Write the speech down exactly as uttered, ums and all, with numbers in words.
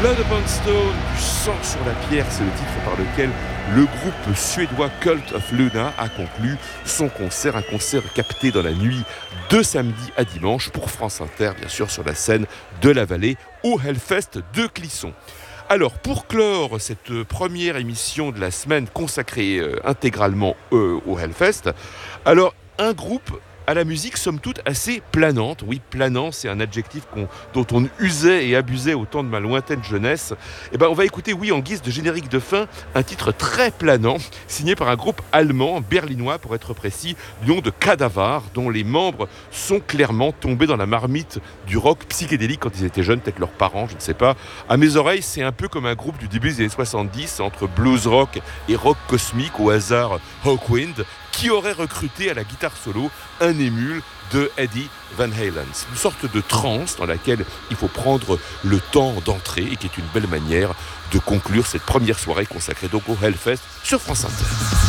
Blood Upon Stone, du sang sur la pierre, c'est le titre par lequel le groupe suédois Cult of Luna a conclu son concert, un concert capté dans la nuit de samedi à dimanche pour France Inter, bien sûr sur la scène de la Vallée au Hellfest de Clisson. Alors, pour clore cette première émission de la semaine consacrée euh, intégralement euh, au Hellfest, alors un groupe à la musique somme toute assez planante. Oui, planant, c'est un adjectif qu'on, dont on usait et abusait au temps de ma lointaine jeunesse. Et ben, on va écouter, oui, en guise de générique de fin, un titre très planant, signé par un groupe allemand, berlinois pour être précis, du nom de Cadavar, dont les membres sont clairement tombés dans la marmite du rock psychédélique quand ils étaient jeunes, peut-être leurs parents, je ne sais pas. À mes oreilles, c'est un peu comme un groupe du début des années soixante-dix, entre blues rock et rock cosmique, au hasard Hawkwind, qui aurait recruté à la guitare solo un émule de Eddie Van Halen. C'est une sorte de transe dans laquelle il faut prendre le temps d'entrer et qui est une belle manière de conclure cette première soirée consacrée donc au Hellfest sur France Inter.